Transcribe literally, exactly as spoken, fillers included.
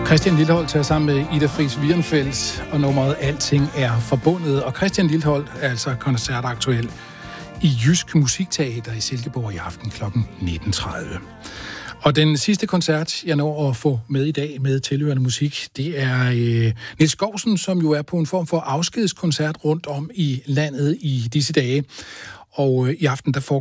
Christian Lilleholt tager sammen med Ida Friis Wierenfeldt, og nummeret Alting er forbundet. Og Christian Lilleholt er altså koncertaktuel i Jysk Musikteater i Silkeborg i aften kl. nitten tredive. Og den sidste koncert, jeg når at få med i dag med tilhørende musik, det er øh, Niels Skousen, som jo er på en form for afskedskoncert rundt om i landet i disse dage. Og øh, i aften der foregår